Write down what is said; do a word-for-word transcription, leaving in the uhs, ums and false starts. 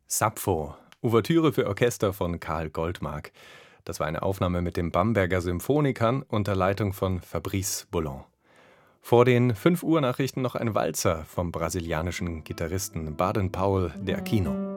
Sappho, Ouvertüre für Orchester von Karl Goldmark. Das war eine Aufnahme mit den Bamberger Symphonikern unter Leitung von Fabrice Boulon. Vor den fünf Uhr Nachrichten noch ein Walzer vom brasilianischen Gitarristen Baden Powell de Aquino.